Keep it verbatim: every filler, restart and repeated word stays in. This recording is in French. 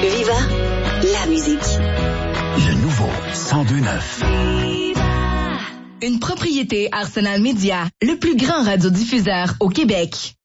Viva, la musique. Le nouveau cent deux neuf. Une propriété Arsenal Média, le plus grand radiodiffuseur au Québec.